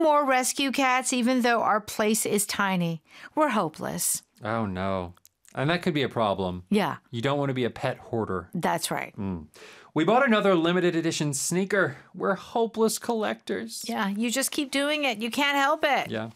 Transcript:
more rescue cats even though our place is tiny. We're hopeless. Oh, no. And that could be a problem. Yeah, You don't want to be a pet hoarder. that's right. We bought another limited edition sneaker. We're hopeless collectors. Yeah, you just keep doing it. You can't help it. Yeah.